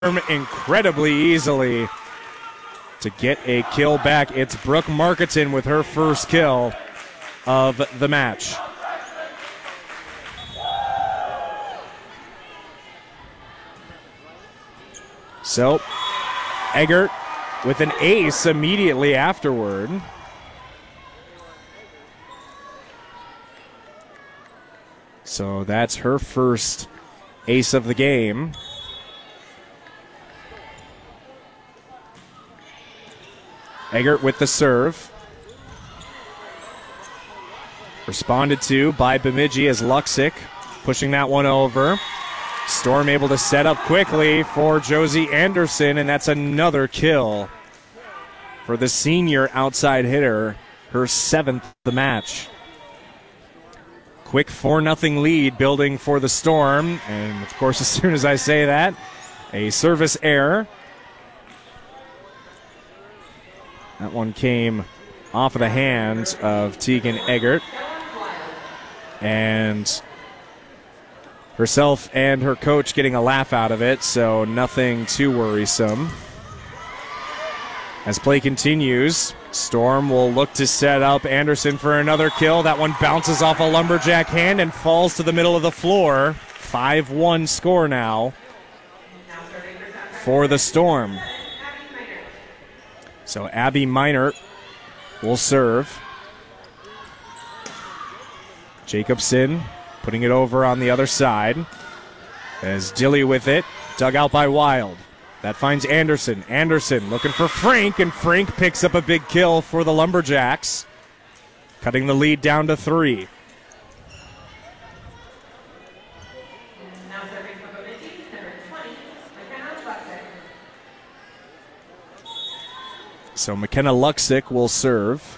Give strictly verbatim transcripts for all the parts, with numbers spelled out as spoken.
incredibly easily to get a kill back. It's Brooke Marketon with her first kill of the match. So, Eggert with an ace immediately afterward. So that's her first ace of the game. Eggert with the serve. Responded to by Bemidji as Luxick pushing that one over. Storm able to set up quickly for Josie Anderson, and that's another kill for the senior outside hitter, her seventh of the match. Quick four nothing lead building for the Storm, and of course as soon as I say that, a service error. That one came off of the hands of Tegan Eggert. And herself and her coach getting a laugh out of it, so nothing too worrisome. As play continues, Storm will look to set up Anderson for another kill. That one bounces off a Lumberjack hand and falls to the middle of the floor. five one score now for the Storm. So Abby Minert will serve. Jacobson putting it over on the other side. As Dilly with it, dug out by Wild. That finds Anderson. Anderson looking for Frank, and Frank picks up a big kill for the Lumberjacks, cutting the lead down to three. So McKenna Luxick will serve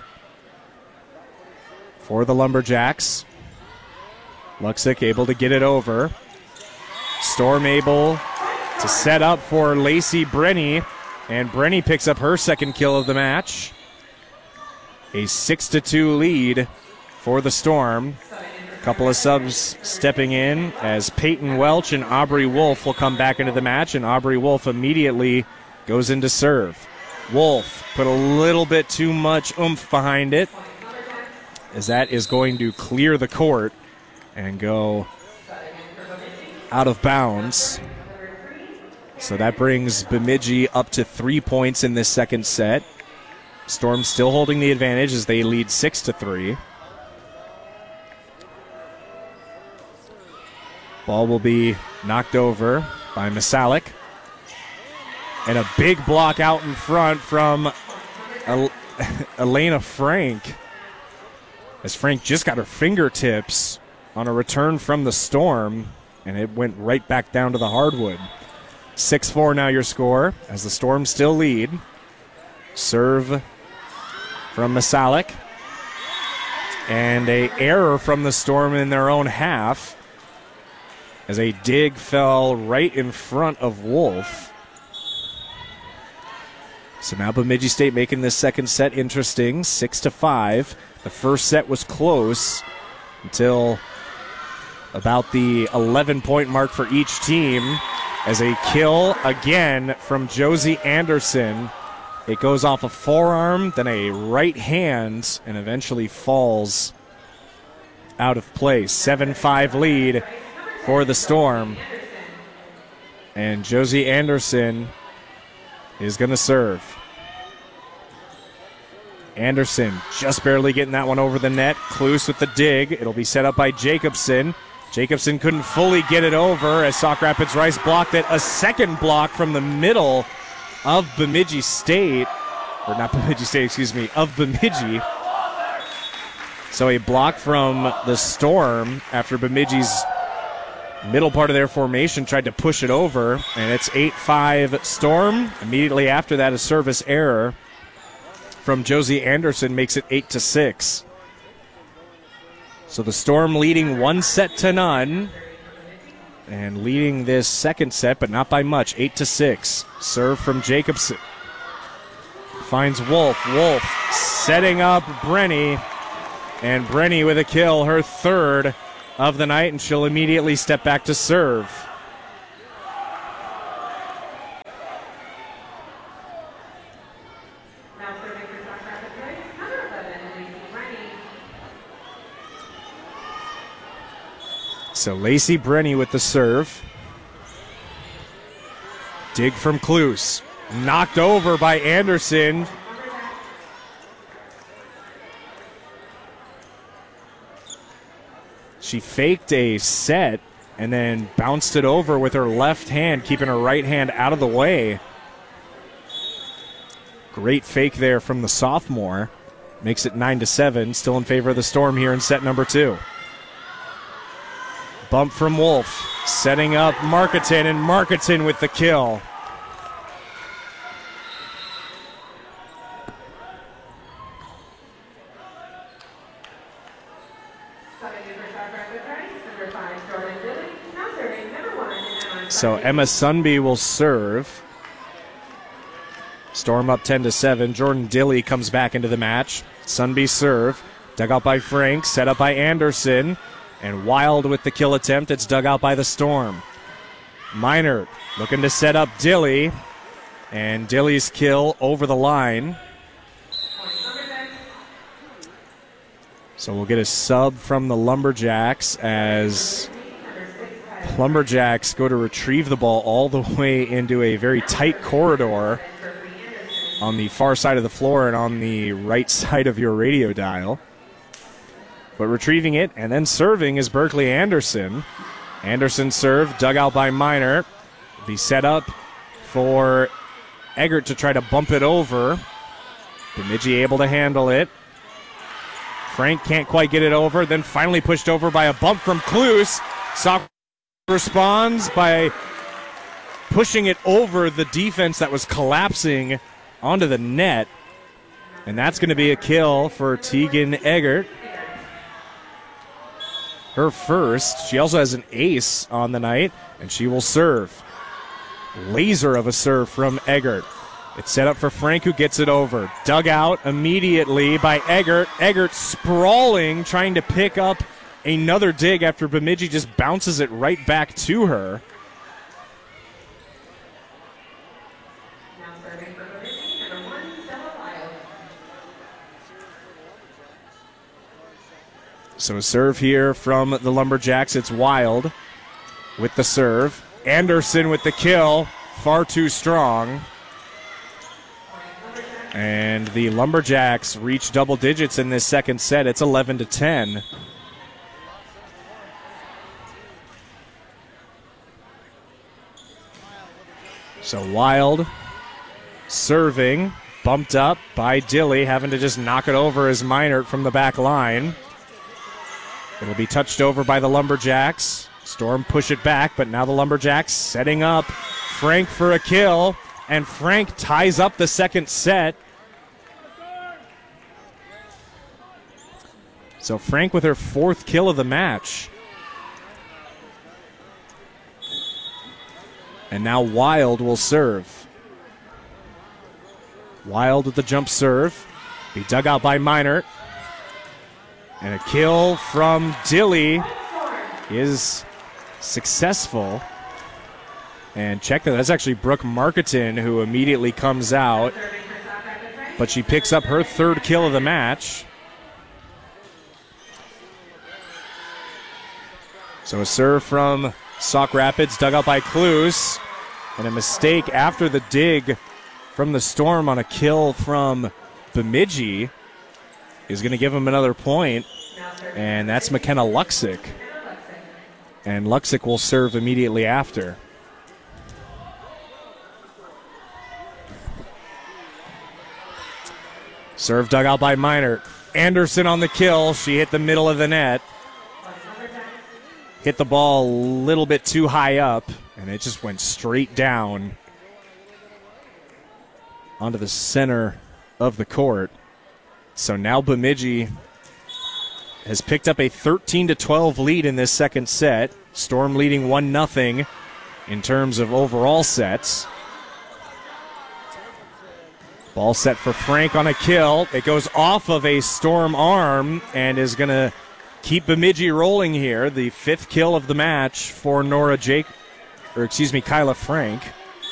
for the Lumberjacks. Luxick able to get it over. Storm able to set up for Lacey Brenny, and Brenny picks up her second kill of the match. A six to two lead for the Storm. A couple of subs stepping in as Peyton Welch and Aubrey Wolf will come back into the match, and Aubrey Wolf immediately goes into serve. Wolf put a little bit too much oomph behind it, as that is going to clear the court and go out of bounds. So that brings Bemidji up to three points in this second set. Storm still holding the advantage as they lead six to three. Ball will be knocked over by Masalik. And a big block out in front from El- Elena Frank, as Frank just got her fingertips on a return from the Storm, and it went right back down to the hardwood. six four now your score, as the Storm still lead. Serve from Masalik. And a error from the Storm in their own half, as a dig fell right in front of Wolf. So now Bemidji State making this second set interesting, six to five. The first set was close until about the eleven-point mark for each team, as a kill again from Josie Anderson. It goes off a forearm, then a right hand, and eventually falls out of play. seven five lead for the Storm. And Josie Anderson is going to serve. Anderson just barely getting that one over the net. Kloos with the dig. It'll be set up by Jacobson. Jacobson couldn't fully get it over as Sauk Rapids Rice blocked it. A second block from the middle of Bemidji State. Or not Bemidji State, excuse me, of Bemidji. So a block from the Storm after Bemidji's middle part of their formation tried to push it over, and it's eight five Storm. Immediately after that, a service error from Josie Anderson makes it eight to six. So the Storm leading one set to none, and leading this second set, but not by much, eight to six. Serve from Jacobson. Finds Wolf. Wolf setting up Brenny, and Brenny with a kill, her third of the night, and she'll immediately step back to serve. So Lacey Brenny with the serve. Dig from Kloos. Knocked over by Anderson. She faked a set and then bounced it over with her left hand, keeping her right hand out of the way. Great fake there from the sophomore. Makes it nine to seven, still in favor of the Storm here in set number two. Bump from Wolf, setting up Marketing, and Marketing with the kill. So Emma Sunby will serve. Storm up ten to seven. Jordan Dilly comes back into the match. Sunby serve. Dug out by Frank. Set up by Anderson. And Wild with the kill attempt. It's dug out by the Storm. Minor looking to set up Dilly. And Dilly's kill over the line. So we'll get a sub from the Lumberjacks as Lumberjacks go to retrieve the ball all the way into a very tight corridor on the far side of the floor and on the right side of your radio dial. But retrieving it and then serving is Berkeley Anderson. Anderson serve, dug out by Minor. Be set up for Eggert to try to bump it over. Bemidji able to handle it. Frank can't quite get it over, then finally pushed over by a bump from Kloos. Sock responds by pushing it over the defense that was collapsing onto the net. And that's going to be a kill for Tegan Eggert. Her first. She also has an ace on the night, and she will serve. Laser of a serve from Eggert. It's set up for Frank, who gets it over. Dug out immediately by Eggert. Eggert sprawling, trying to pick up another dig after Bemidji just bounces it right back to her. So a serve here from the Lumberjacks. It's Wild with the serve. Anderson with the kill. Far too strong. And the Lumberjacks reach double digits in this second set. It's eleven to ten. So Wild serving, bumped up by Dilly, having to just knock it over as Minert from the back line. It'll be touched over by the Lumberjacks. Storm push it back, but now the Lumberjacks setting up Frank for a kill, and Frank ties up the second set. So Frank with her fourth kill of the match. And now Wild will serve. Wild with the jump serve. Be dug out by Minert. And a kill from Dilly is successful. And check that, that's actually Brooke Marketing who immediately comes out. But she picks up her third kill of the match. So a serve from Sauk Rapids, dug out by Kloos. And a mistake after the dig from the Storm on a kill from Bemidji is going to give him another point. And that's McKenna Luxick. And Luxick will serve immediately after. Serve dug out by Minert. Anderson on the kill. She hit the middle of the net. Hit the ball a little bit too high up, and it just went straight down onto the center of the court. So now Bemidji has picked up a thirteen to twelve lead in this second set. Storm leading one nothing in terms of overall sets. Ball set for Frank on a kill. It goes off of a Storm arm and is going to keep Bemidji rolling here. The fifth kill of the match for Nora Jake, or excuse me, Kyla Frank.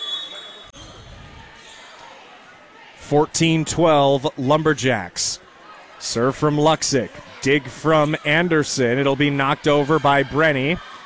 fourteen twelve Lumberjacks. Serve from Luxick. Dig from Anderson. It'll be knocked over by Brenny.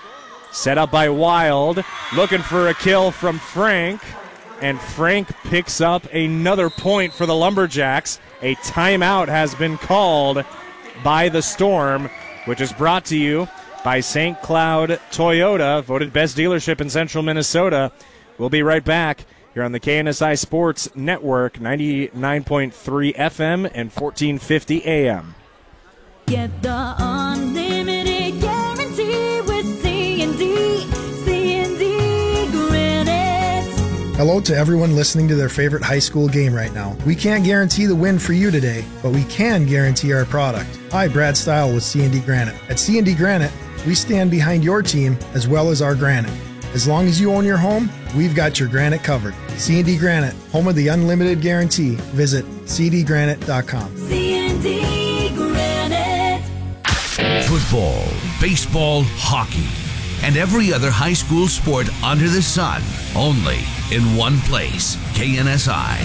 Set up by Wild. Looking for a kill from Frank. And Frank picks up another point for the Lumberjacks. A timeout has been called by the Storm, which is brought to you by Saint Cloud Toyota, voted best dealership in central Minnesota. We'll be right back here on the K N S I Sports Network, ninety-nine point three F M and fourteen fifty A M. Get the unlimited guarantee with C and D, C and D Granite. Hello to everyone listening to their favorite high school game right now. We can't guarantee the win for you today, but we can guarantee our product. Hi, Brad Stile with C and D Granite. At C and D Granite, we stand behind your team as well as our granite. As long as you own your home, we've got your granite covered. C and D Granite, home of the unlimited guarantee. Visit c d granite dot com. C and D Granite. Football, baseball, hockey, and every other high school sport under the sun, only in one place, K N S I.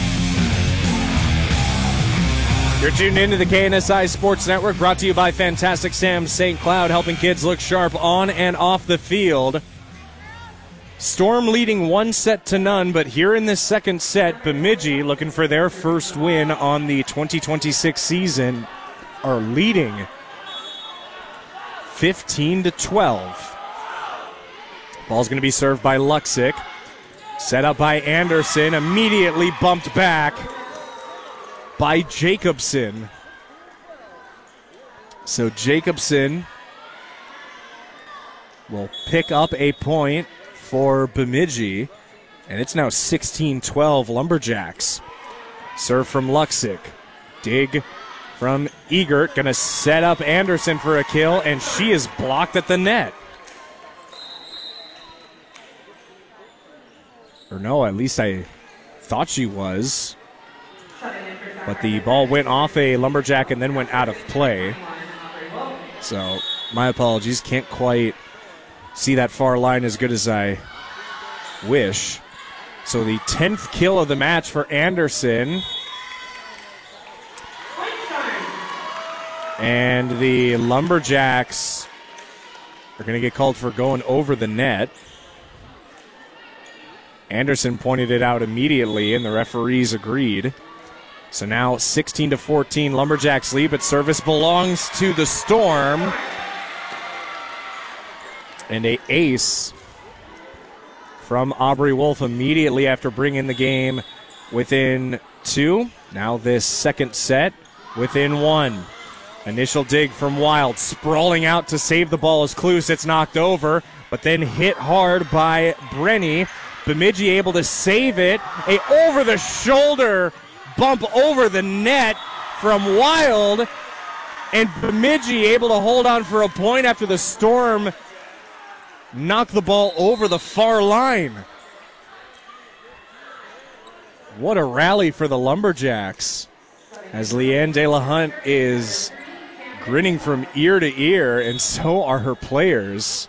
You're tuned into the K N S I Sports Network, brought to you by Fantastic Sam Saint Cloud, helping kids look sharp on and off the field. Storm leading one set to none, but here in this second set, Bemidji, looking for their first win on the twenty twenty-six season, are leading fifteen to twelve. Ball's going to be served by Luxick. Set up by Anderson, immediately bumped back by Jacobson. So Jacobson will pick up a point for Bemidji, and it's now sixteen twelve Lumberjacks. Serve from Luxick. Dig from Egert, going to set up Anderson for a kill, and she is blocked at the net. Or no, at least I thought she was. But the ball went off a Lumberjack and then went out of play. So, my apologies. Can't quite see that far line as good as I wish. So, the tenth kill of the match for Anderson. And the Lumberjacks are going to get called for going over the net. Anderson pointed it out immediately, and the referees agreed. So now sixteen to fourteen, Lumberjacks lead, but service belongs to the Storm. And a ace from Aubrey Wolf immediately after bringing the game within two. Now this second set within one. Initial dig from Wild, sprawling out to save the ball as Cluse. It's knocked over, but then hit hard by Brenny. Bemidji able to save it. A over-the-shoulder bump over the net from Wild. And Bemidji able to hold on for a point after the Storm knocked the ball over the far line. What a rally for the Lumberjacks, as Leanne De La Hunt is grinning from ear to ear, and so are her players.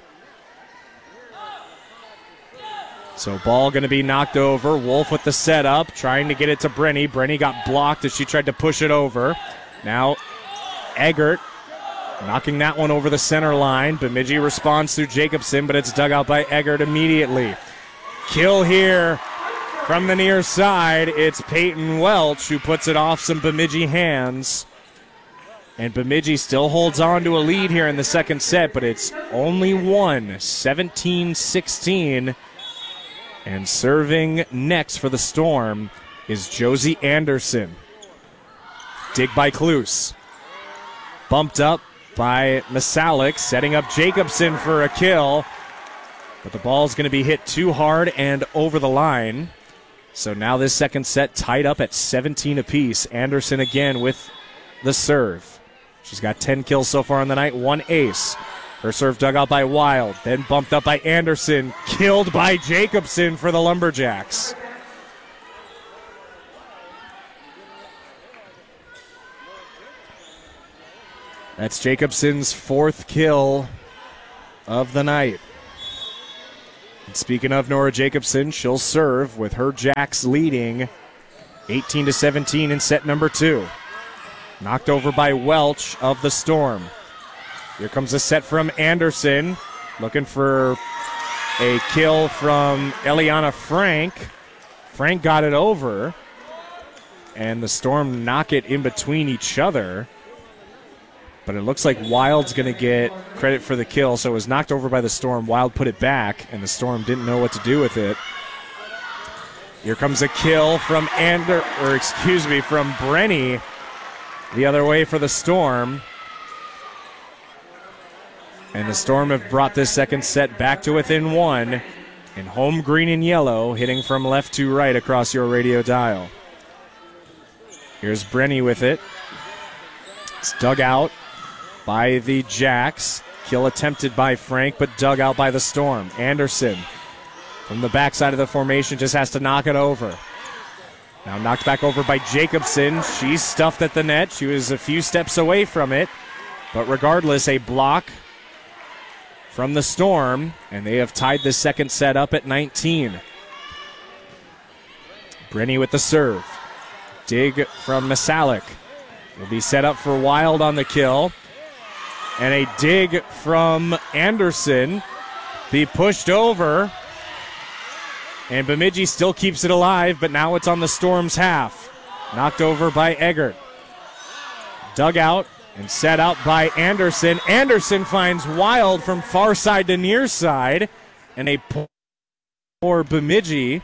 So ball going to be knocked over. Wolf with the setup, trying to get it to Brenny. Brenny got blocked as she tried to push it over. Now Eggert knocking that one over the center line. Bemidji responds through Jacobson, but it's dug out by Eggert immediately. Kill here from the near side. It's Peyton Welch who puts it off some Bemidji hands. And Bemidji still holds on to a lead here in the second set, but it's only one, seventeen sixteen. And serving next for the Storm is Josie Anderson. Dig by Cluse. Bumped up by Masalik, setting up Jacobson for a kill. But the ball's going to be hit too hard and over the line. So now this second set tied up at seventeen apiece. Anderson again with the serve. She's got ten kills so far on the night, one ace. Her serve dug out by Wild, then bumped up by Anderson, killed by Jacobson for the Lumberjacks. That's Jacobson's fourth kill of the night. And speaking of Nora Jacobson, she'll serve with her Jacks leading eighteen to seventeen in set number two. Knocked over by Welch of the Storm. Here comes a set from Anderson. looking for a kill from Eliana Frank. Frank got it over, and the Storm knock it in between each other. But it looks like Wild's going to get credit for the kill, so it was knocked over by the Storm. Wild put it back, and the Storm didn't know what to do with it. Here comes a kill from Ander, or excuse me, from Brenny, the other way for the Storm. And the Storm have brought this second set back to within one in home green and yellow, hitting from left to right across your radio dial. Here's Brenny with it. It's dug out by the Jacks. Kill attempted by Frank, but dug out by the Storm. Anderson from the backside of the formation just has to knock it over. Now knocked back over by Jacobson. She's stuffed at the net. She was a few steps away from it. But regardless, a block from the Storm, and they have tied the second set up at nineteen. Brenny with the serve. Dig from Masalik. Will be set up for Wild on the kill. And a dig from Anderson. Be pushed over. And Bemidji still keeps it alive, but now it's on the Storm's half. Knocked over by Eggert. Dug out and set out by Anderson. Anderson finds Wild from far side to near side. And a poor Bemidji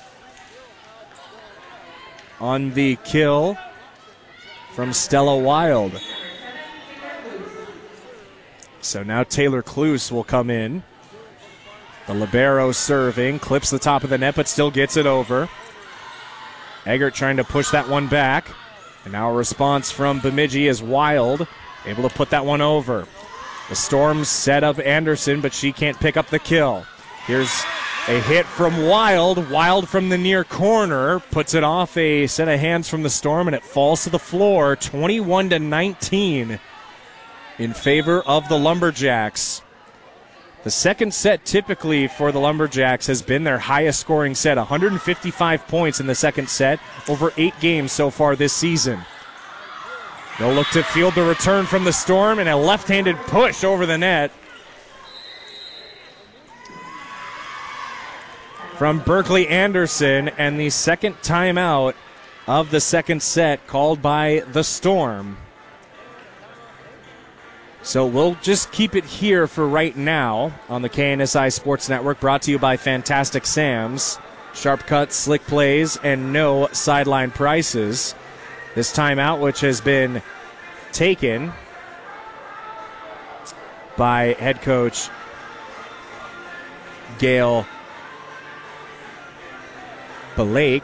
on the kill from Stella Wild. So now Taylor Kloos will come in. The libero serving, clips the top of the net, but still gets it over. Eggert trying to push that one back. And now a response from Bemidji is Wild, able to put that one over. The Storm set up Anderson, but she can't pick up the kill. Here's a hit from Wild. Wild from the near corner puts it off a set of hands from the Storm, and it falls to the floor, twenty-one to nineteen in favor of the Lumberjacks. The second set typically for the Lumberjacks has been their highest scoring set, one hundred fifty-five points in the second set over eight games so far this season. They'll look to field the return from the Storm and a left-handed push over the net from Berkeley Anderson, and the second timeout of the second set called by the Storm. So we'll just keep it here for right now on the K N S I Sports Network, brought to you by Fantastic Sam's. Sharp cuts, slick plays, and no sideline prices. This timeout, which has been taken by head coach Gail Blake,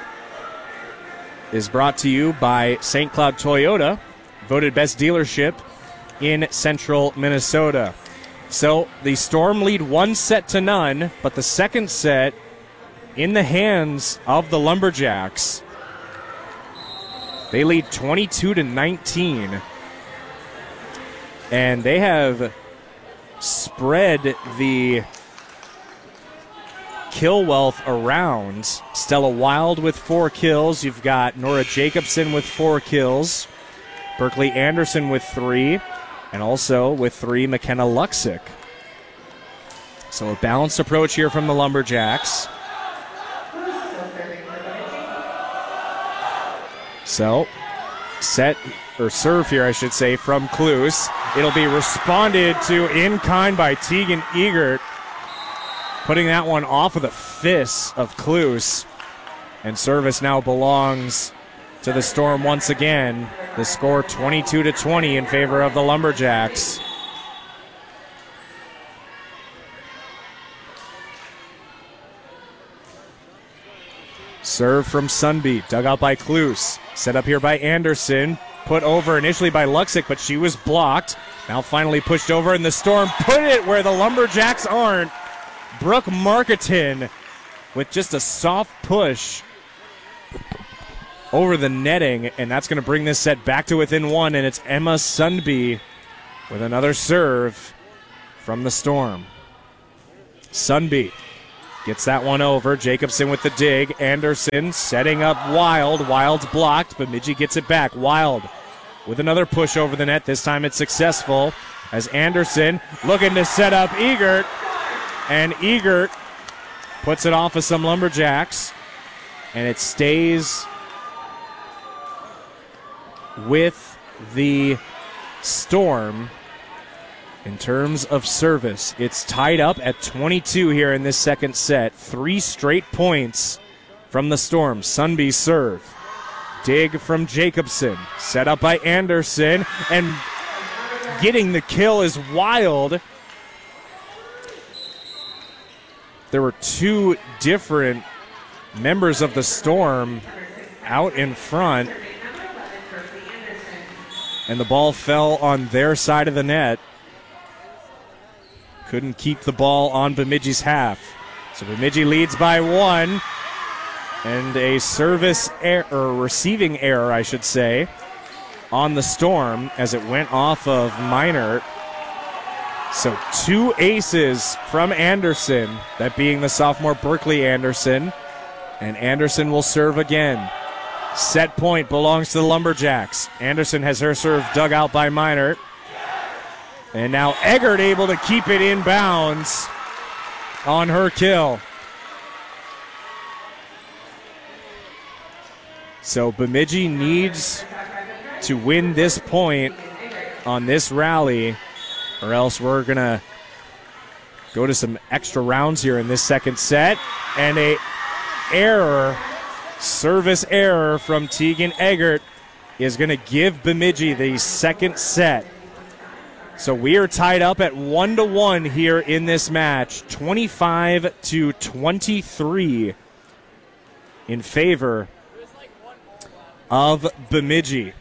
is brought to you by Saint Cloud Toyota, voted best dealership in central Minnesota. So the Storm lead one set to none, but the second set in the hands of the Lumberjacks. They lead twenty-two to nineteen. And they have spread the kill wealth around. Stella Wild with four kills. You've got Nora Jacobson with four kills. Berkeley Anderson with three. And also with three, McKenna Luxick. So a balanced approach here from the Lumberjacks. So, set, or serve here, I should say, from Kloos. It'll be responded to in kind by Tegan Egert, putting that one off of the fists of Kloos. And service now belongs to the Storm once again. The score twenty-two to twenty in favor of the Lumberjacks. Serve from Sunbeat, dug out by Kloos. Set up here by Anderson. Put over initially by Luxick, but she was blocked. Now finally pushed over, and the Storm put it where the Lumberjacks aren't. Brooke Marketon with just a soft push over the netting, and that's going to bring this set back to within one, and it's Emma Sundby with another serve from the Storm. Sundby gets that one over. Jacobson with the dig. Anderson setting up Wild. Wild's blocked, but Bemidji gets it back. Wild with another push over the net. This time it's successful. as Anderson looking to set up Egert, and Egert puts it off of some Lumberjacks, and it stays with the Storm. In terms of service, it's tied up at twenty-two here in this second set. Three straight points from the Storm. Sunby serve. Dig from Jacobson. Set up by Anderson. And getting the kill is Wild. There were two different members of the Storm out in front. And the ball fell on their side of the net. Couldn't keep the ball on Bemidji's half. So Bemidji leads by one. And a service error, or receiving error, I should say, on the Storm as it went off of Minert. So two aces from Anderson, that being the sophomore Berkeley Anderson. And Anderson will serve again. Set point belongs to the Lumberjacks. Anderson has her serve dug out by Minert. And now Eggert able to keep it in bounds on her kill. So Bemidji needs to win this point on this rally, or else we're going to go to some extra rounds here in this second set. And a error, service error from Tegan Eggert is going to give Bemidji the second set. So we are tied up at one to one here in this match, twenty-five to twenty-three in favor of Bemidji.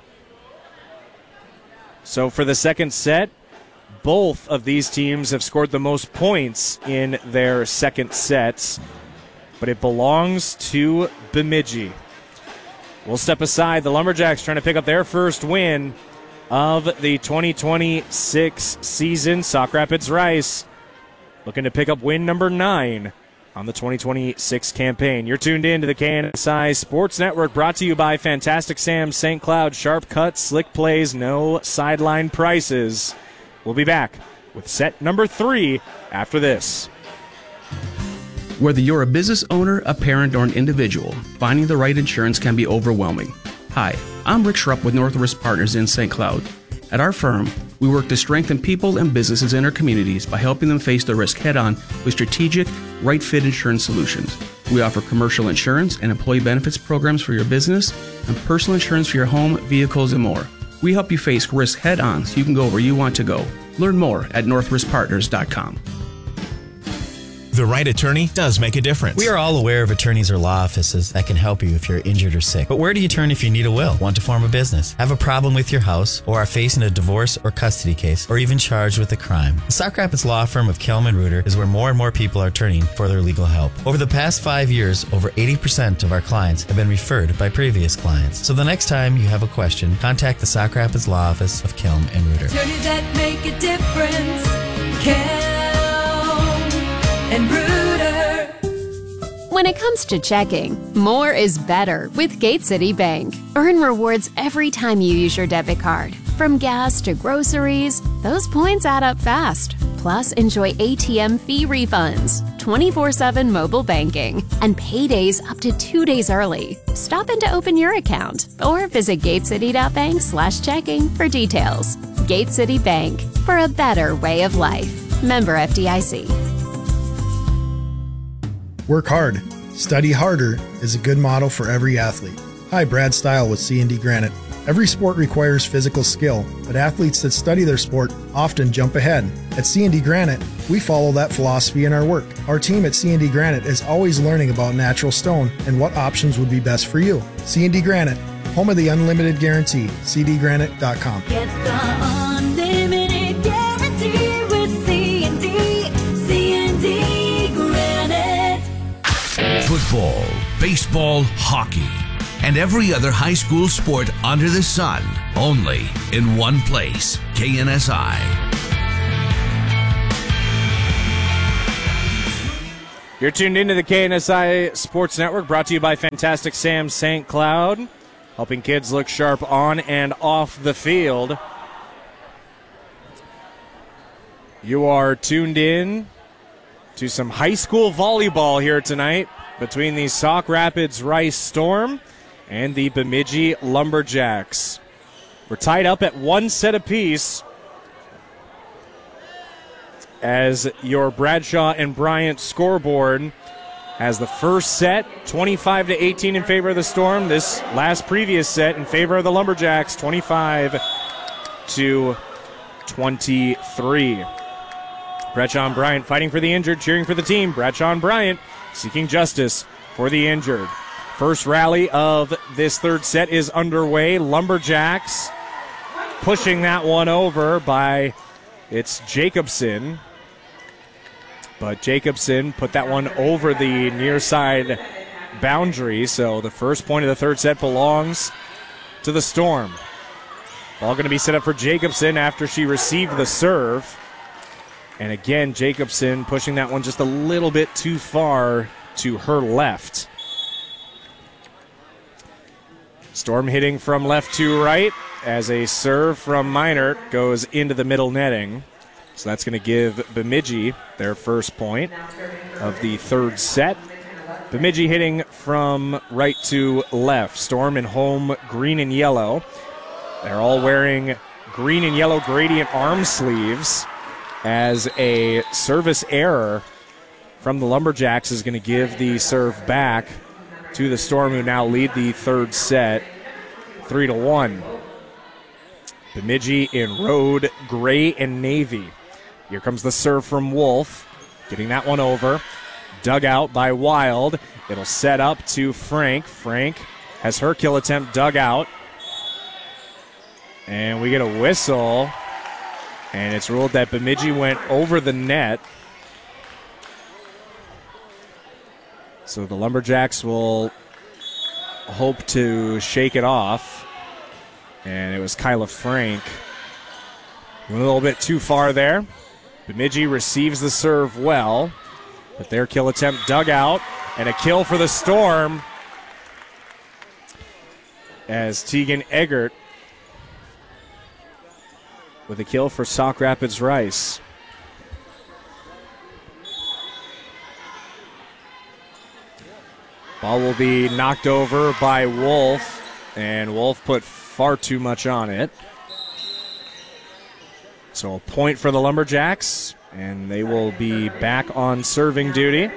So for the second set, both of these teams have scored the most points in their second sets, but it belongs to Bemidji. We'll step aside. The Lumberjacks trying to pick up their first win of the twenty twenty-six season. Sauk Rapids Rice looking to pick up win number nine on the twenty twenty-six campaign. You're tuned in to the K N S I Sports Network, brought to you by Fantastic Sam, Saint Cloud, sharp cuts, slick plays, no sideline prices. We'll be back with set number three after this. Whether you're a business owner, a parent, or an individual, finding the right insurance can be overwhelming. Hi, I'm Rick Schrupp with Northwest Partners in Saint Cloud. At our firm, we work to strengthen people and businesses in our communities by helping them face the risk head-on with strategic, right-fit insurance solutions. We offer commercial insurance and employee benefits programs for your business and personal insurance for your home, vehicles, and more. We help you face risk head-on so you can go where you want to go. Learn more at northwest partners dot com. The right attorney does make a difference. We are all aware of attorneys or law offices that can help you if you're injured or sick. But where do you turn if you need a will, want to form a business, have a problem with your house, or are facing a divorce or custody case, or even charged with a crime? The Sauk Rapids law firm of Kelman Reuter is where more and more people are turning for their legal help. Over the past five years, over eighty percent of our clients have been referred by previous clients. So the next time you have a question, contact the Sauk Rapids law office of Kelm and Reuter. Attorneys that make a difference. Kelm and Reuter. When it comes to checking, more is better with Gate City Bank. Earn rewards every time you use your debit card. From gas to groceries, those points add up fast. Plus, enjoy A T M fee refunds, twenty-four seven mobile banking, and paydays up to two days early. Stop in to open your account or visit gatecity.bank slash checking for details. Gate City Bank, for a better way of life. Member F D I C. Work hard. Study harder is a good motto for every athlete. Hi, Brad Stile with C and D Granite. Every sport requires physical skill, but athletes that study their sport often jump ahead. At C and D Granite, we follow that philosophy in our work. Our team at C and D Granite is always learning about natural stone and what options would be best for you. C and D Granite, home of the unlimited guarantee. c d granite dot com. Get the unlimited guarantee with C and D. C and D Granite. Football, baseball, hockey, and every other high school sport under the sun, only in one place. K N S I. You're tuned into the K N S I Sports Network, brought to you by Fantastic Sam, Saint Cloud, helping kids look sharp on and off the field. You are tuned in to some high school volleyball here tonight between the Sauk Rapids Rice Storm and the Bemidji Lumberjacks. We're tied up at one set apiece as your Bradshaw and Bryant scoreboard has the first set twenty-five to eighteen in favor of the Storm. This last previous set in favor of the Lumberjacks, twenty-five to twenty-three. Bradshaw and Bryant fighting for the injured, cheering for the team. Bradshaw and Bryant seeking justice for the injured. First rally of this third set is underway. Lumberjacks pushing that one over by it's Jacobson. But Jacobson put that one over the near side boundary. So the first point of the third set belongs to the Storm. Ball going to be set up for Jacobson after she received the serve. And again, Jacobson pushing that one just a little bit too far to her left. Storm hitting from left to right as a serve from Minert goes into the middle netting. So that's going to give Bemidji their first point of the third set. Bemidji hitting from right to left. Storm in home green and yellow. They're all wearing green and yellow gradient arm sleeves, as a service error from the Lumberjacks is going to give the serve back to the Storm, who now lead the third set three to one. Bemidji in road gray and navy. Here comes the serve from Wolf, getting that one over. Dug out by Wild. It'll set up to Frank. Frank has her kill attempt dug out. And we get a whistle. And it's ruled that Bemidji went over the net. So the Lumberjacks will hope to shake it off. And it was Kyla Frank. A little bit too far there. Bemidji receives the serve well. But their kill attempt dug out. And a kill for the Storm as Tegan Eggert with a kill for Sauk Rapids Rice. Ball will be knocked over by Wolf, and Wolf put far too much on it. So a point for the Lumberjacks, and they will be back on serving duty.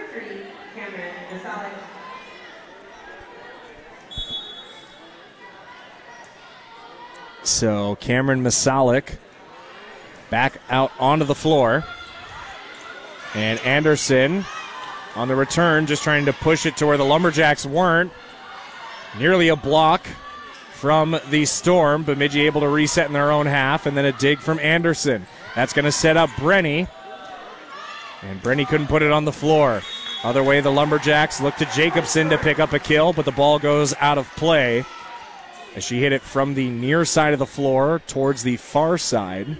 So Cameron Masalik back out onto the floor. And Anderson on the return, just trying to push it to where the Lumberjacks weren't. Nearly a block from the Storm. Bemidji able to reset in their own half, and then a dig from Anderson. That's going to set up Brenny. And Brenny couldn't put it on the floor. Other way, the Lumberjacks look to Jacobson to pick up a kill, but the ball goes out of play as she hit it from the near side of the floor towards the far side.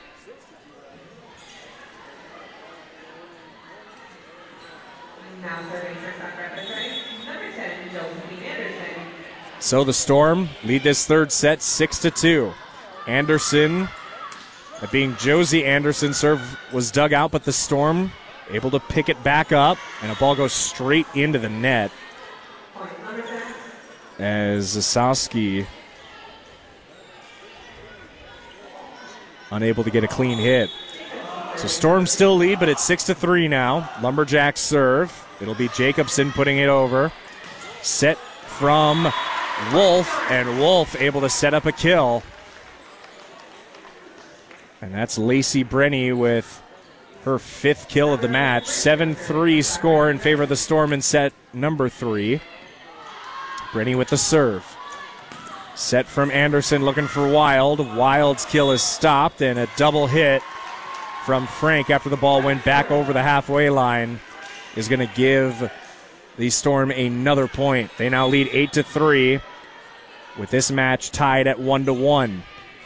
So the Storm lead this third set six to two. Anderson, that being Josie Anderson, serve was dug out, but the Storm able to pick it back up, and a ball goes straight into the net as Zasowski unable to get a clean hit. So Storm still lead, but it's six to three now. Lumberjacks serve. It'll be Jacobson putting it over. Set from Wolf, and Wolf able to set up a kill. And that's Lacey Brenny with her fifth kill of the match. seven three score in favor of the Storm in set number three. Brenny with the serve. Set from Anderson, looking for Wild. Wild's kill is stopped, and a double hit from Frank after the ball went back over the halfway line is going to give the Storm another point. They now lead eight to three, with this match tied at one to one.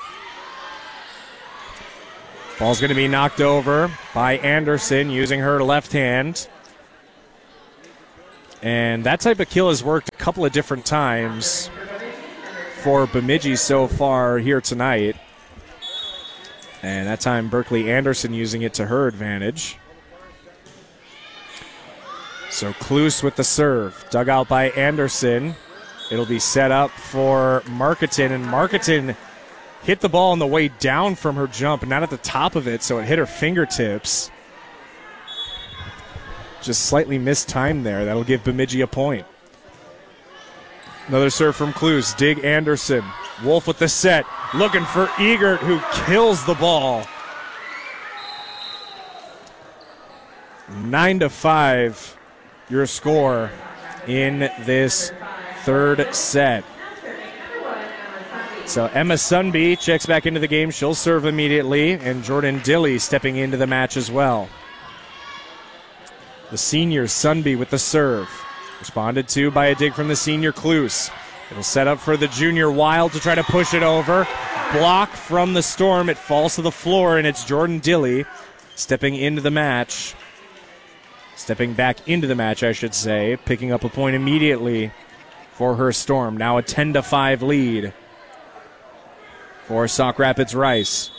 Ball's going to be knocked over by Anderson using her left hand. And that type of kill has worked a couple of different times for Bemidji so far here tonight. And that time, Berkeley Anderson using it to her advantage. So Kloos with the serve. Dug out by Anderson. It'll be set up for Marketing, and Marketing hit the ball on the way down from her jump, not at the top of it, so it hit her fingertips. Just slightly mistimed there. That'll give Bemidji a point. Another serve from Kloos. Dig Anderson. Wolf with the set. Looking for Egert, who kills the ball. Nine to five, your score in this third set. So Emma Sunby checks back into the game. She'll serve immediately, and Jordan Dilly stepping into the match as well. The senior Sunby with the serve. Responded to by a dig from the senior Kloos. It'll set up for the junior Wild to try to push it over. Block from the Storm. It falls to the floor, and it's Jordan Dilly stepping into the match. Stepping back into the match, I should say. Picking up a point immediately for her Storm. Now a ten to five lead for Sauk Rapids Rice.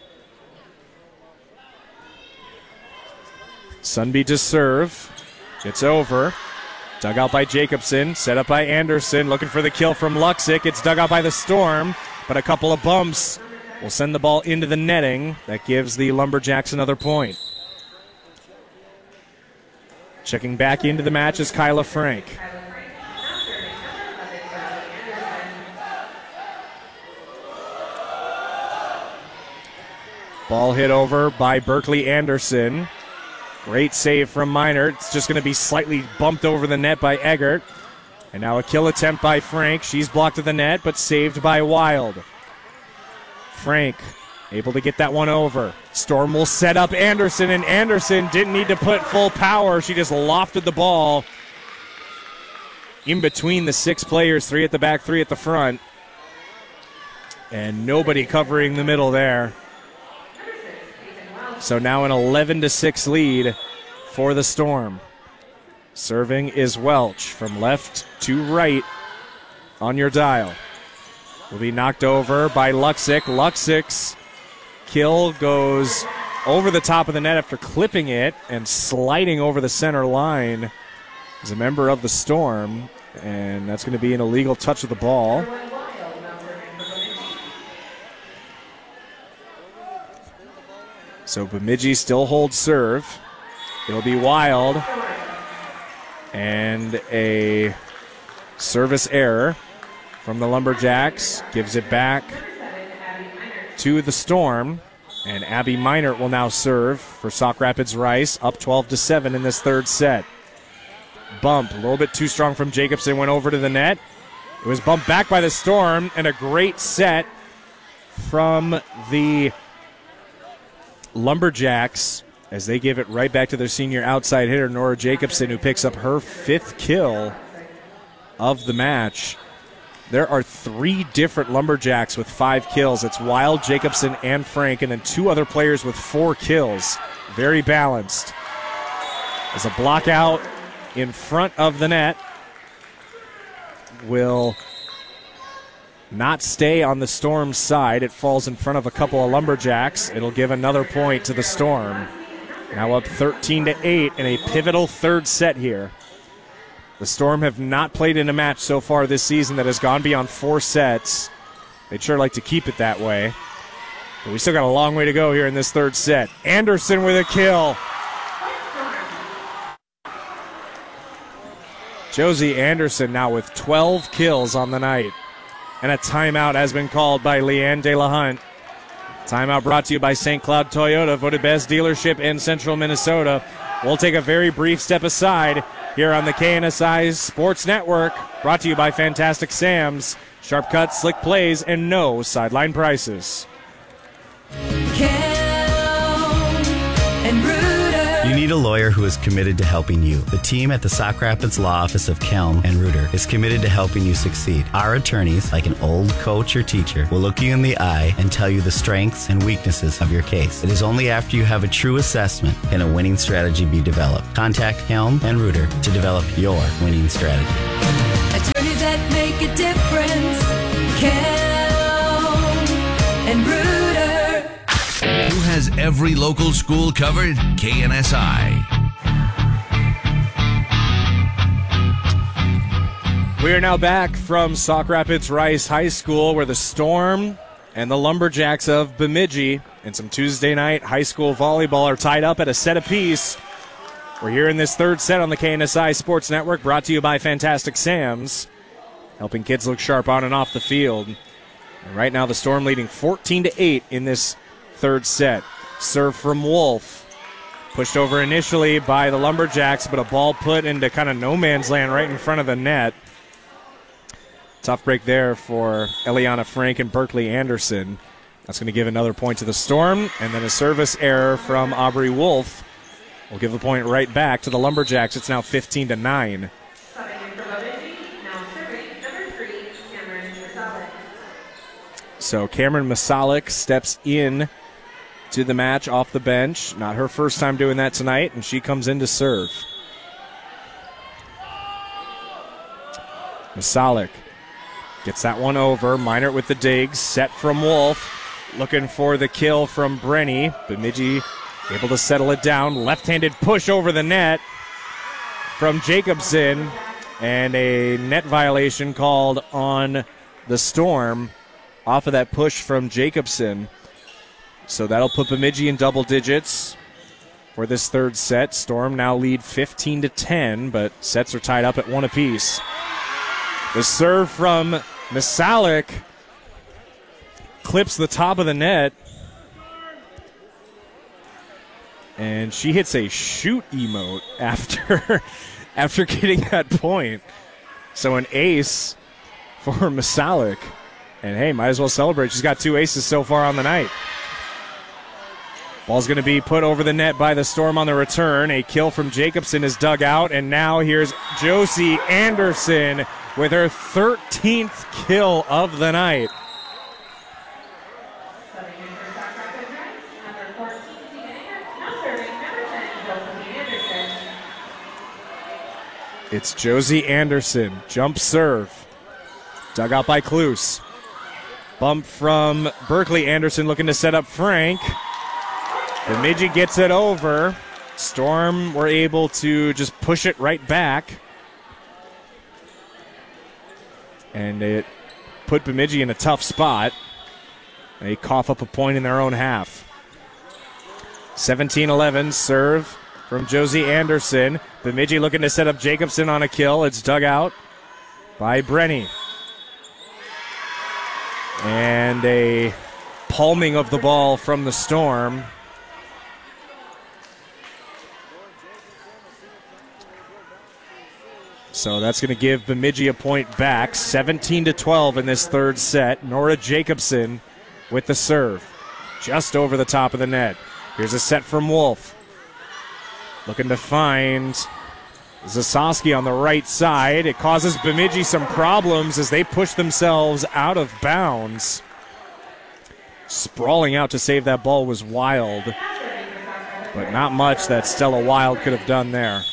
Sunby to serve. It's over. Dug out by Jacobson, set up by Anderson, looking for the kill from Luxick. It's dug out by the Storm, but a couple of bumps will send the ball into the netting. That gives the Lumberjacks another point. Checking back into the match is Kyla Frank. Ball hit over by Berkeley Anderson. Great save from Minor. It's just going to be slightly bumped over the net by Eggert. And now a kill attempt by Frank. She's blocked at the net, but saved by Wild. Frank able to get that one over. Storm will set up Anderson, and Anderson didn't need to put full power. She just lofted the ball in between the six players, three at the back, three at the front. And nobody covering the middle there. So now an eleven to six lead for the Storm. Serving is Welch from left to right on your dial. Will be knocked over by Luxick. Luxick's kill goes over the top of the net after clipping it and sliding over the center line as a member of the Storm. And that's going to be an illegal touch of the ball. So Bemidji still holds serve. It'll be Wild. And a service error from the Lumberjacks. Gives it back to the Storm. And Abby Minert will now serve for Sauk Rapids Rice. Up twelve to seven in this third set. Bump, a little bit too strong from Jacobson. Went over to the net. It was bumped back by the Storm. And a great set from the Lumberjacks as they give it right back to their senior outside hitter, Nora Jacobson, who picks up her fifth kill of the match. There are three different Lumberjacks with five kills. It's Wild, Jacobson, and Frank, and then two other players with four kills. Very balanced. As a block out in front of the net will not stay on the Storm's side. It falls in front of a couple of Lumberjacks. It'll give another point to the Storm. Now up thirteen to eight in a pivotal third set here. The Storm have not played in a match so far this season that has gone beyond four sets. They'd sure like to keep it that way. But we still got a long way to go here in this third set. Anderson with a kill. Josie Anderson now with twelve kills on the night. And a timeout has been called by Leanne De La Hunt. Timeout brought to you by Saint Cloud Toyota, voted best dealership in central Minnesota. We'll take a very brief step aside here on the K N S I Sports Network, brought to you by Fantastic Sam's. Sharp cuts, slick plays, and no sideline prices. You need a lawyer who is committed to helping you. The team at the Sauk Rapids Law Office of Kelm and Reuter is committed to helping you succeed. Our attorneys, like an old coach or teacher, will look you in the eye and tell you the strengths and weaknesses of your case. It is only after you have a true assessment can a winning strategy be developed. Contact Kelm and Reuter to develop your winning strategy. Attorneys that make a difference. Kelm and Reuter. has every local school covered. K N S I. We are now back from Sauk Rapids Rice High School, where the Storm and the Lumberjacks of Bemidji and some Tuesday night high school volleyball are tied up at a set apiece. We're here in this third set on the K N S I Sports Network, brought to you by Fantastic Sam's, helping kids look sharp on and off the field. And right now the Storm leading fourteen to eight in this third set. Serve from Wolf. Pushed over initially by the Lumberjacks, but a ball put into kind of no man's land right in front of the net. Tough break there for Eliana Frank and Berkeley Anderson. That's going to give another point to the Storm, and then a service error from Aubrey Wolf will give the point right back to the Lumberjacks. It's now fifteen to nine. So Cameron Masalik steps in to the match off the bench. Not her first time doing that tonight, and she comes in to serve. Masalik gets that one over. Minert with the digs. Set from Wolf. Looking for the kill from Brenny. Bemidji able to settle it down. Left-handed push over the net from Jacobson. And a net violation called on the Storm off of that push from Jacobson. So that'll put Bemidji in double digits for this third set. Storm now lead fifteen to ten, but sets are tied up at one apiece. The serve from Masalik clips the top of the net. And she hits a shoot emote after, after getting that point. So an ace for Masalik. And hey, might as well celebrate. She's got two aces so far on the night. Ball's going to be put over the net by the Storm on the return. A kill from Jacobson is dug out. And now here's Josie Anderson with her thirteenth kill of the night. It's Josie Anderson. Jump serve. Dug out by Kloos. Bump from Berkeley Anderson looking to set up Frank. Bemidji gets it over. Storm were able to just push it right back. And it put Bemidji in a tough spot. They cough up a point in their own half. seventeen eleven serve from Josie Anderson. Bemidji looking to set up Jacobson on a kill. It's dug out by Brenny. And a palming of the ball from the Storm. So that's going to give Bemidji a point back. seventeen to twelve in this third set. Nora Jacobson with the serve. Just over the top of the net. Here's a set from Wolf. Looking to find Zasowski on the right side. It causes Bemidji some problems as they push themselves out of bounds. Sprawling out to save that ball was Wild. But not much that Stella Wild could have done there.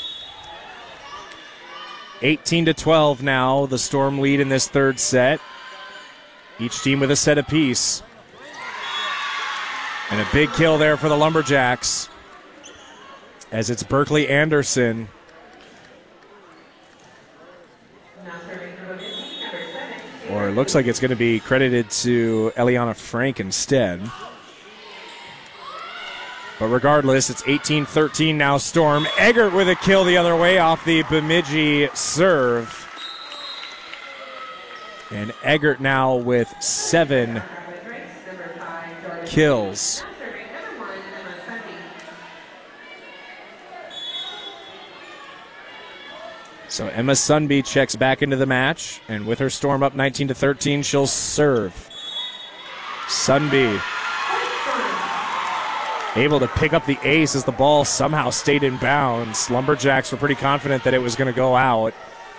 eighteen to twelve now, the Storm lead in this third set. Each team with a set apiece. And a big kill there for the Lumberjacks, as it's Berkeley Anderson. Or it looks like it's going to be credited to Eliana Frank instead. But regardless, it's eighteen thirteen now, Storm. Eggert with a kill the other way off the Bemidji serve. And Eggert now with seven kills. So Emma Sunby checks back into the match, and with her Storm up nineteen to thirteen, she'll serve. Sunby able to pick up the ace as the ball somehow stayed in bounds. Lumberjacks were pretty confident that it was going to go out.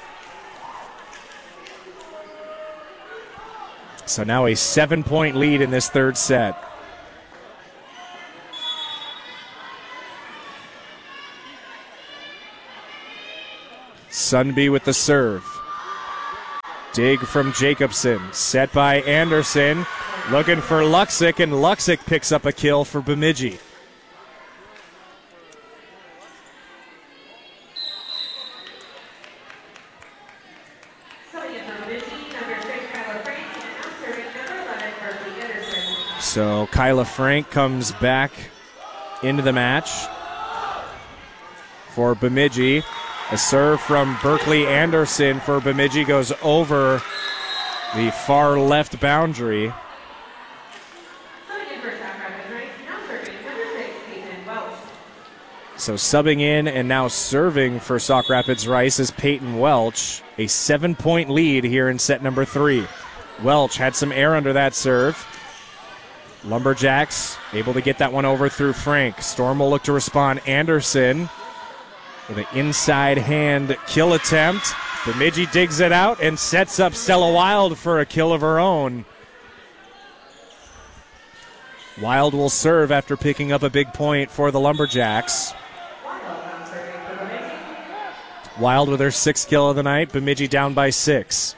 So now a seven-point lead in this third set. Sunby with the serve. Dig from Jacobson. Set by Anderson. Looking for Luxick, and Luxick picks up a kill for Bemidji. So Kyla Frank comes back into the match for Bemidji. A serve from Berkeley Anderson for Bemidji goes over the far left boundary. So subbing in and now serving for Sauk Rapids Rice is Peyton Welch. A seven-point lead here in set number three. Welch had some air under that serve. Lumberjacks able to get that one over through Frank. Storm will look to respond. Anderson with an inside hand kill attempt. Bemidji digs it out and sets up Stella Wild for a kill of her own. Wild will serve after picking up a big point for the Lumberjacks. Wild with her sixth kill of the night. Bemidji down by six.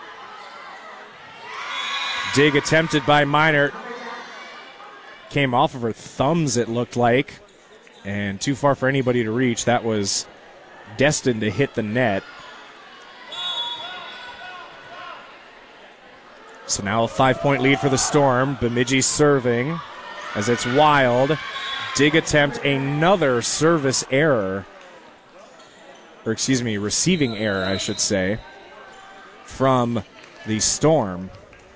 Dig attempted by Minert. Came off of her thumbs, it looked like, and too far for anybody to reach. That was destined to hit the net. So now a five-point lead for the Storm. Bemidji serving as it's Wild. Dig attempt, another service error. Or excuse me, receiving error, I should say, from the Storm.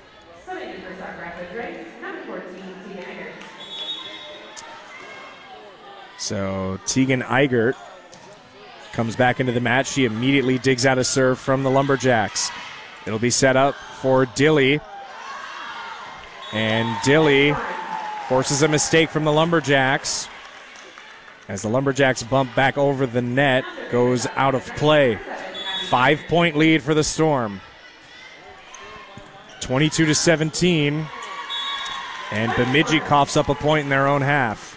So Tegan Eigert comes back into the match. She immediately digs out a serve from the Lumberjacks. It'll be set up for Dilly. And Dilly forces a mistake from the Lumberjacks. As the Lumberjacks bump back over the net, goes out of play. Five-point lead for the Storm. twenty-two to seventeen. And Bemidji coughs up a point in their own half.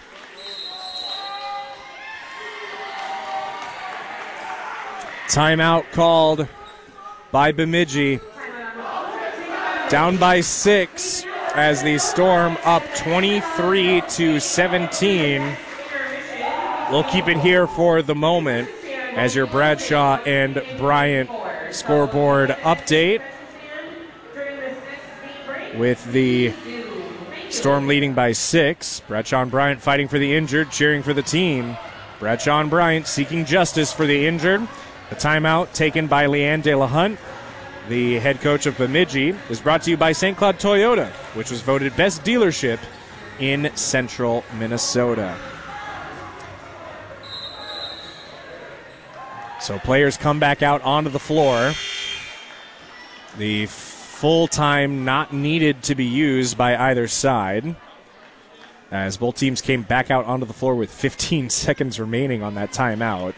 Timeout called by Bemidji. Down by six as the Storm up twenty-three to seventeen. We'll keep it here for the moment as your Bradshaw and Bryant scoreboard update, with the Storm leading by six. Bradshaw and Bryant fighting for the injured, cheering for the team. Bradshaw and Bryant seeking justice for the injured. The timeout taken by Leanne De La Hunt, the head coach of Bemidji, is brought to you by Saint Cloud Toyota, which was voted best dealership in central Minnesota. So players come back out onto the floor. The full time not needed to be used by either side, as both teams came back out onto the floor with fifteen seconds remaining on that timeout.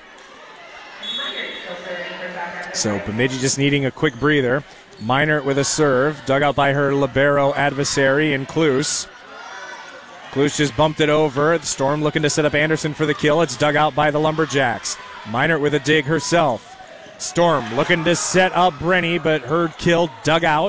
So Bemidji just needing a quick breather. Minert with a serve, dug out by her libero adversary in Kloos. Kloos just bumped it over. The Storm looking to set up Anderson for the kill. It's dug out by the Lumberjacks. Minert with a dig herself. Storm looking to set up Brenny, but her kill dug out.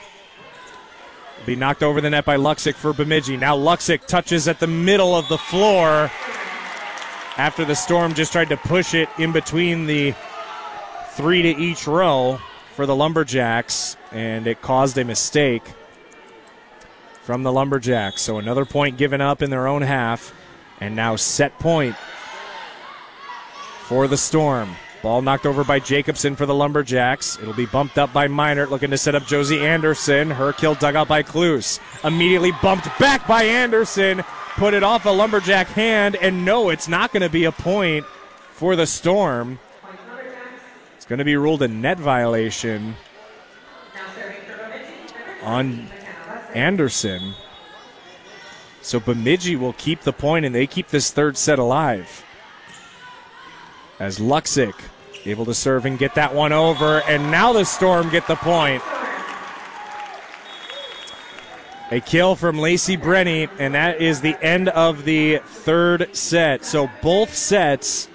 Be knocked over the net by Luxick for Bemidji. Now Luxick touches at the middle of the floor after the Storm just tried to push it in between the three to each row for the Lumberjacks, and it caused a mistake from the Lumberjacks. So another point given up in their own half, and now set point for the Storm. Ball knocked over by Jacobson for the Lumberjacks. It'll be bumped up by Minert, looking to set up Josie Anderson. Her kill dug out by Kloos. Immediately bumped back by Anderson. Put it off a Lumberjack hand, and no, it's not going to be a point for the Storm. It's going to be ruled a net violation on Anderson. So Bemidji will keep the point, and they keep this third set alive. As Luxick able to serve and get that one over, and now the Storm get the point. A kill from Lacey Brenny, and that is the end of the third set. So both sets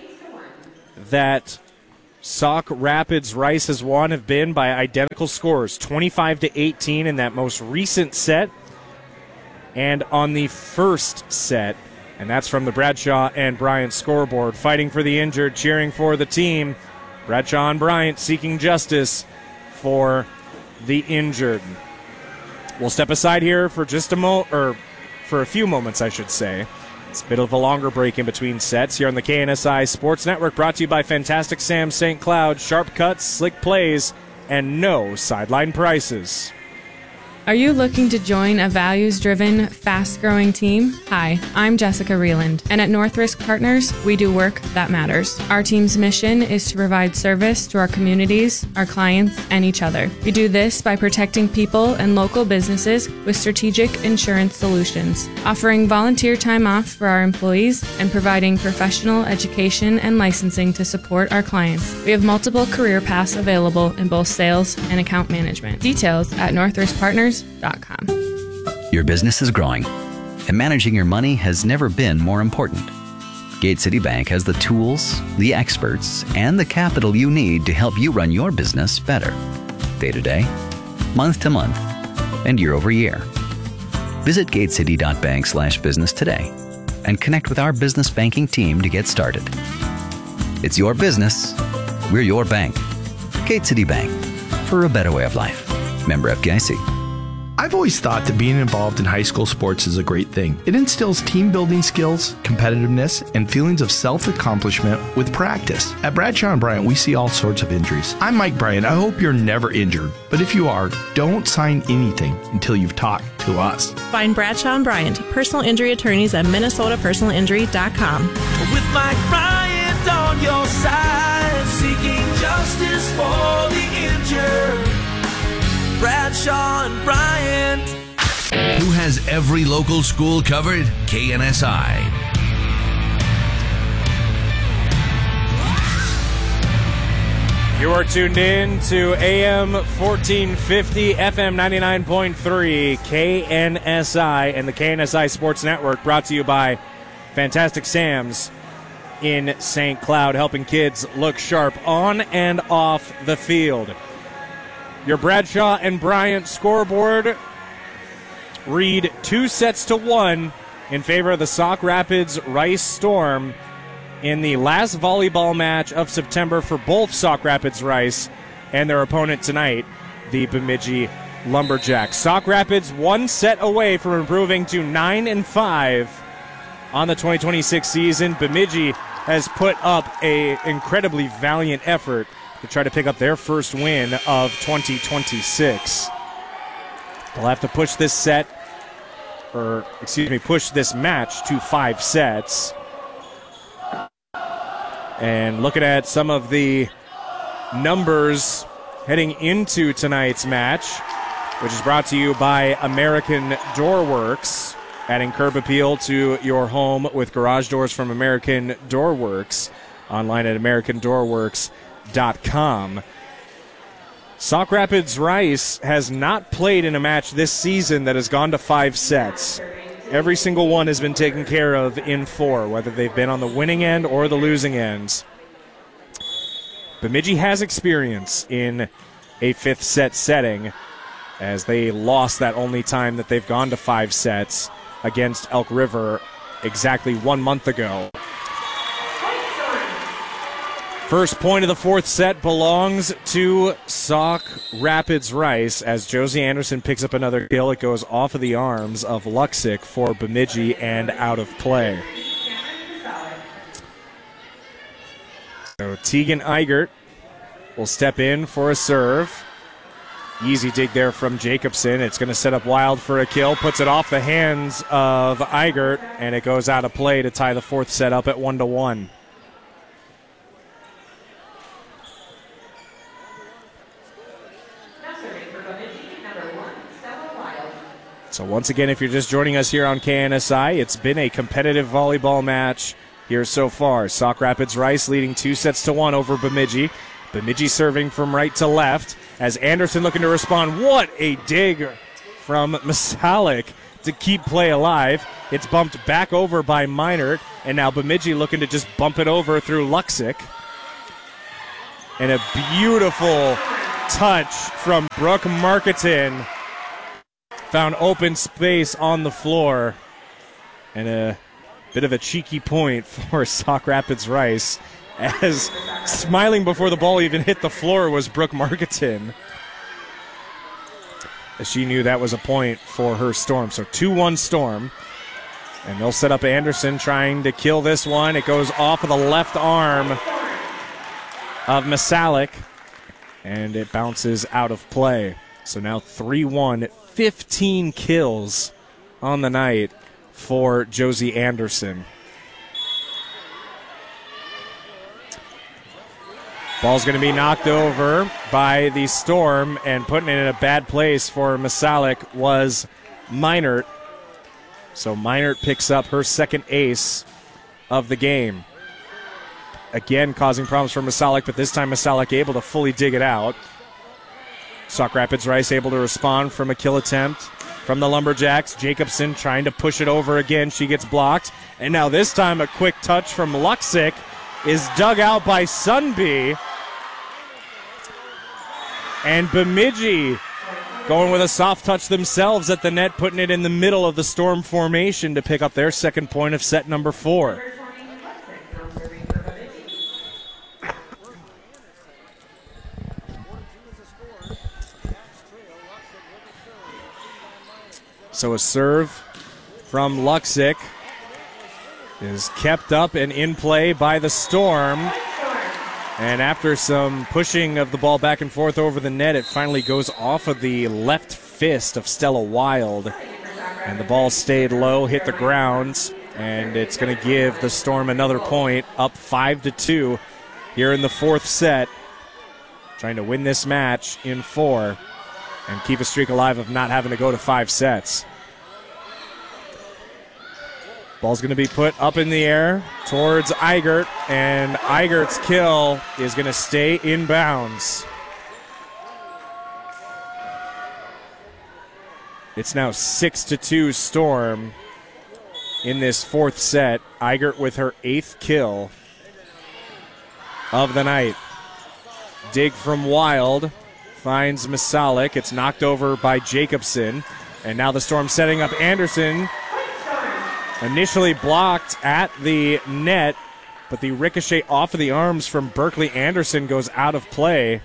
that Sauk Rapids Rice has won have been by identical scores, twenty-five to eighteen in that most recent set. and on the first set. And that's from the Bradshaw and Bryant scoreboard. Fighting for the injured, cheering for the team. Bradshaw and Bryant seeking justice for the injured. We'll step aside here for just a mo, or for a few moments, I should say. It's a bit of a longer break in between sets here on the K N S I Sports Network, brought to you by Fantastic Sam Saint Cloud. Sharp cuts, slick plays, and no sideline prices. Are you looking to join a values-driven, fast-growing team? Hi, I'm Jessica Reeland, and at North Risk Partners, we do work that matters. Our team's mission is to provide service to our communities, our clients, and each other. We do this by protecting people and local businesses with strategic insurance solutions, offering volunteer time off for our employees, and providing professional education and licensing to support our clients. We have multiple career paths available in both sales and account management. Details at north risk partners dot com. Your business is growing, and managing your money has never been more important. Gate City Bank has the tools, the experts, and the capital you need to help you run your business better. Day to day, month to month, and year over year. Visit gatecity.bank slash business today and connect with our business banking team to get started. It's your business. We're your bank. Gate City Bank, for a better way of life. Member F D I C. I've always thought that being involved in high school sports is a great thing. It instills team building skills, competitiveness, and feelings of self-accomplishment with practice. At Bradshaw and Bryant, we see all sorts of injuries. I'm Mike Bryant. I hope you're never injured. But if you are, don't sign anything until you've talked to us. Find Bradshaw and Bryant, personal injury attorneys at minnesota personal injury dot com. With Mike Bryant on your side, seeking justice for the injured. Bradshaw and Bryant. Who has every local school covered? K N S I. You are tuned in to A M fourteen fifty, F M ninety-nine point three, K N S I, and the K N S I Sports Network, brought to you by Fantastic Sam's in Saint Cloud, helping kids look sharp on and off the field. Your Bradshaw and Bryant scoreboard read two sets to one in favor of the Sauk Rapids Rice Storm in the last volleyball match of September for both Sauk Rapids Rice and their opponent tonight, the Bemidji Lumberjacks. Sauk Rapids one set away from improving to nine and five on the twenty twenty-six season. Bemidji has put up a incredibly valiant effort to try to pick up their first win of twenty twenty-six. They'll have to push this set, or excuse me, push this match to five sets. And looking at some of the numbers heading into tonight's match, which is brought to you by American Door Works, adding curb appeal to your home with garage doors from American Door Works, online at american door works dot com. Sauk Rapids Rice has not played in a match this season that has gone to five sets. Every single one has been taken care of in four, whether they've been on the winning end or the losing ends. Bemidji has experience in a fifth set setting, as they lost that only time that they've gone to five sets against Elk River exactly one month ago. First point of the fourth set belongs to Sauk Rapids Rice as Josie Anderson picks up another kill. It goes off of the arms of Luxick for Bemidji and out of play. So Tegan Eigert will step in for a serve. Easy dig there from Jacobson. It's going to set up Wild for a kill. Puts it off the hands of Eigert, and it goes out of play to tie the fourth set up at one to one. So once again, if you're just joining us here on K N S I, it's been a competitive volleyball match here so far. Sauk Rapids Rice leading two sets to one over Bemidji. Bemidji serving from right to left as Anderson looking to respond. What a dig from Masalik to keep play alive. It's bumped back over by Minert, and now Bemidji looking to just bump it over through Luxick. And a beautiful touch from Brooke Marketon found open space on the floor. And a bit of a cheeky point for Sauk Rapids Rice, as smiling before the ball even hit the floor was Brooke Marketon, as she knew that was a point for her Storm. So two one Storm. And they'll set up Anderson trying to kill this one. It goes off of the left arm of Masalik, and it bounces out of play. So now three one, fifteen kills on the night for Josie Anderson. Ball's going to be knocked over by the Storm, and putting it in a bad place for Masalik was Meinert. So Meinert picks up her second ace of the game. Again, causing problems for Masalik, but this time Masalik able to fully dig it out. Sauk Rapids Rice able to respond from a kill attempt from the Lumberjacks. Jacobson trying to push it over again. She gets blocked. And now this time a quick touch from Luxick is dug out by Sunby. And Bemidji going with a soft touch themselves at the net, putting it in the middle of the Storm formation to pick up their second point of set number four. So a serve from Luxick is kept up and in play by the Storm. And after some pushing of the ball back and forth over the net, it finally goes off of the left fist of Stella Wild. And the ball stayed low, hit the ground, and it's going to give the Storm another point, up five to two here in the fourth set. Trying to win this match in four and keep a streak alive of not having to go to five sets. Ball's going to be put up in the air towards Eigert, and Eigert's kill is going to stay in bounds. It's now six to two Storm in this fourth set. Eigert with her eighth kill of the night. Dig from Wild finds Masalik. It's knocked over by Jacobson, and now the Storm setting up Anderson. Initially blocked at the net, but the ricochet off of the arms from Berkeley Anderson goes out of play.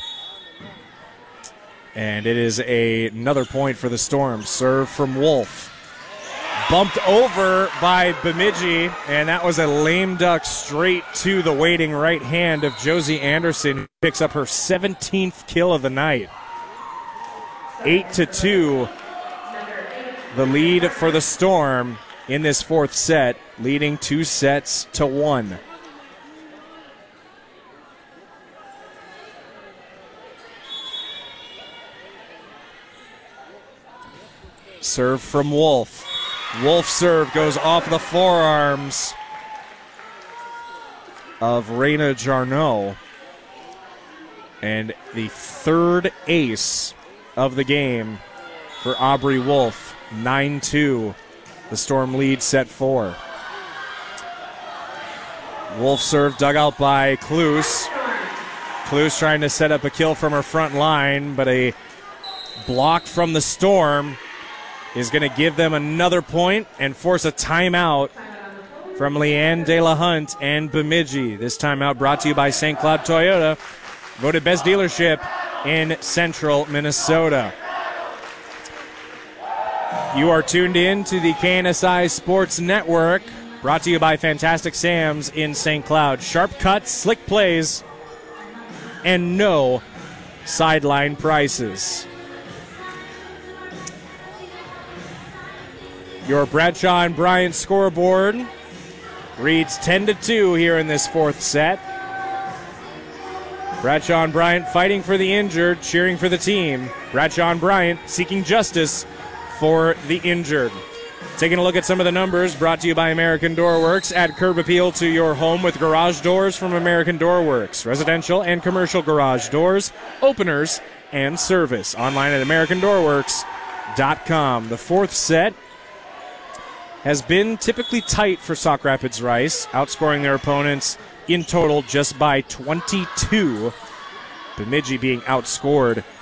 And it is a, another point for the Storm. Serve from Wolf. Bumped over by Bemidji, and that was a lame duck straight to the waiting right hand of Josie Anderson, who picks up her seventeenth kill of the night. Eight to two, the lead for the Storm in this fourth set, leading two sets to one. Serve from Wolf. Wolf serve goes off the forearms of Reyna Jarno. And the third ace of the game for Aubrey Wolf, nine two. The Storm lead set four. Wolf serve dug out by Kloos. Kloos trying to set up a kill from her front line, but a block from the Storm is going to give them another point and force a timeout from Leanne De La Hunt and Bemidji. This timeout brought to you by Saint Cloud Toyota, voted best dealership in central Minnesota. You are tuned in to the K N S I Sports Network, brought to you by Fantastic Sam's in Saint Cloud. Sharp cuts, slick plays, and no sideline prices. Your Bradshaw and Bryant scoreboard reads ten to two here in this fourth set. Bradshaw and Bryant fighting for the injured, cheering for the team. Bradshaw and Bryant seeking justice for the injured. Taking a look at some of the numbers brought to you by American Door Works. Add curb appeal to your home with garage doors from American Door Works. Residential and commercial garage doors, openers, and service. Online at american door works dot com. The fourth set has been typically tight for Sauk Rapids Rice, outscoring their opponents in total just by twenty-two. Bemidji being outscored